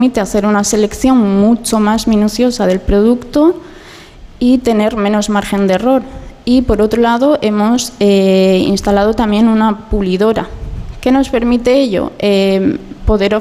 permite hacer una selección mucho más minuciosa del producto y tener menos margen de error. Y por otro lado hemos instalado también una pulidora. ¿Qué nos permite ello? Poder